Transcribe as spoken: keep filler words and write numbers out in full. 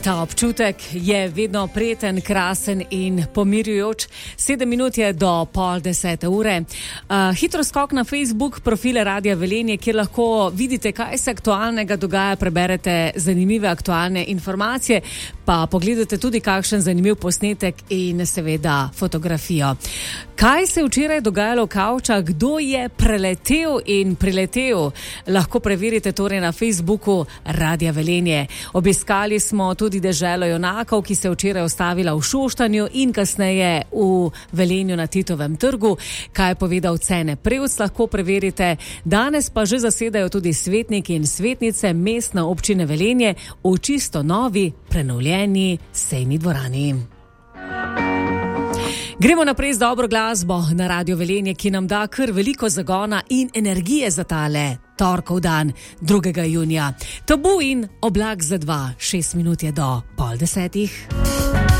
Ta občutek je vedno prijeten, krasen in pomirjujoč. Sedem minut je do pol desete ure. Uh, hitro skok na Facebook profile Radia Velenje, kjer lahko vidite, kaj se aktualnega dogaja, preberete zanimive aktualne informacije, pa pogledate tudi kakšen zanimiv posnetek in seveda fotografijo. Kaj se je včeraj dogajalo v Kavčah, kdo je preletel in priletel, lahko preverite torej na Facebooku Radia Velenje. Obiskali smo tudi deželo junakov, ki se je včeraj ustavila v Šoštanju in kasneje v Velenju na Titovem trgu. Kaj je povedal Cene Prevc, lahko preverite. Danes pa že zasedajo tudi svetniki in svetnice mestne občine Velenje v čisto novi, prenovljeni sejni dvorani. Gremo naprej z dobro glasbo na Radio Velenje, ki nam da kar veliko zagona in energije za tale torkov dan, drugega junija. Tabu in Oblak za dva, šest minut je do pol desetih.